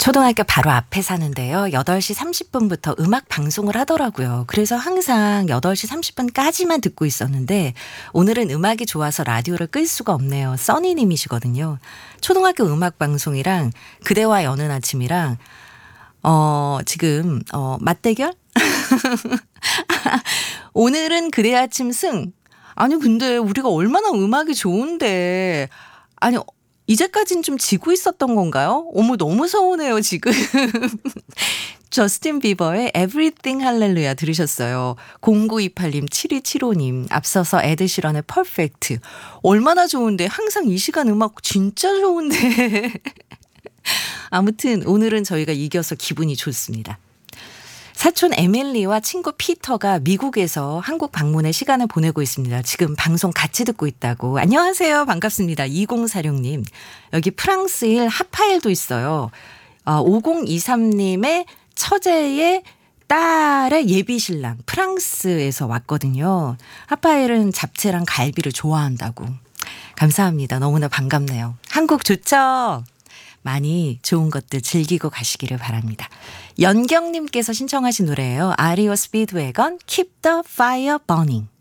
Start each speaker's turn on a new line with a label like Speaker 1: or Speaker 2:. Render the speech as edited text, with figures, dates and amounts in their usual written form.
Speaker 1: 초등학교 바로 앞에 사는데요. 8시 30분부터 음악 방송을 하더라고요. 그래서 항상 8시 30분까지만 듣고 있었는데 오늘은 음악이 좋아서 라디오를 끌 수가 없네요. 써니님이시거든요. 초등학교 음악 방송이랑 그대와 여는 아침이랑 지금 맞대결? 오늘은 그대 아침 승. 아니 근데 우리가 얼마나 음악이 좋은데 아니 이제까진 좀 지고 있었던 건가요? 어머 너무 서운해요 지금. 저스틴 비버의 Everything Hallelujah 들으셨어요. 0928님, 7275님, 앞서서 에드시런의 Perfect. 얼마나 좋은데 항상 이 시간 음악 진짜 좋은데. 아무튼 오늘은 저희가 이겨서 기분이 좋습니다. 사촌 에밀리와 친구 피터가 미국에서 한국 방문의 시간을 보내고 있습니다. 지금 방송 같이 듣고 있다고. 안녕하세요. 반갑습니다. 2046님. 여기 프랑스일 하파엘도 있어요. 5023님의 처제의 딸의 예비신랑 프랑스에서 왔거든요. 하파엘은 잡채랑 갈비를 좋아한다고. 감사합니다. 너무나 반갑네요. 한국 좋죠? 많이 좋은 것들 즐기고 가시기를 바랍니다. 연경님께서 신청하신 노래예요. 아리오 스피드웨건 Keep the Fire Burning.